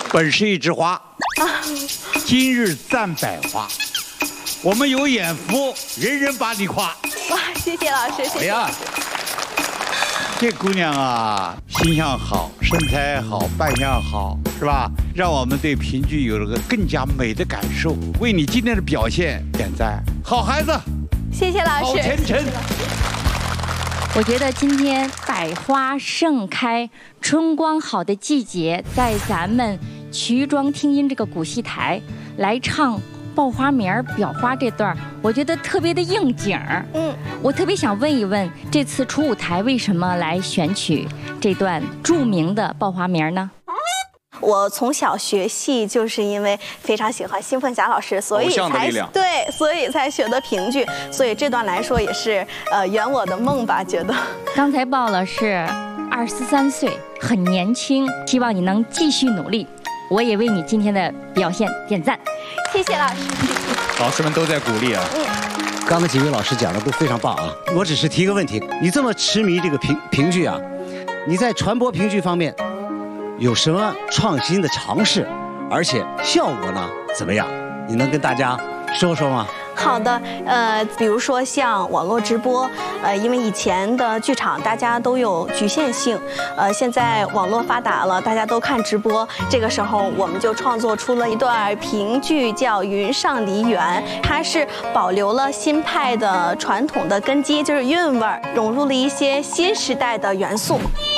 本是一枝花，今日赞百花。我们有眼福，人人把你夸。 哇，谢谢老师，谢谢。 哎呀，这姑娘啊，形象好，身材好，扮相好，是吧？让我们对评剧有了个更加美的感受。为你今天的表现点赞，好孩子， 谢谢老师。 好前程。 我觉得今天百花盛开、春光好的季节，在咱们衢庄听音这个古戏台来唱报花名儿表花这段，我觉得特别的应景儿。我特别想问一问，这次楚舞台为什么来选取这段著名的报花名呢？ 我从小学戏就是因为非常喜欢辛凤霞老师，所以才学的评剧，所以这段来说也是圆我的梦吧，觉得。 刚才报了是24、3岁，很年轻，希望你能继续努力。我也为你今天的表现点赞， 谢谢老师。 老师们都在鼓励啊。 刚才几位老师讲的都非常棒啊，我只是提个问题，你这么痴迷这个评剧啊，你在传播评剧方面有什么创新的尝试，而且效果呢怎么样？你能跟大家说说吗？ 好的，比如说像网络直播，因为以前的剧场大家都有局限性，现在网络发达了，大家都看直播，这个时候我们就创作出了一段评剧叫《云上梨园》，它是保留了新派的传统的根基，就是韵味儿，融入了一些新时代的元素。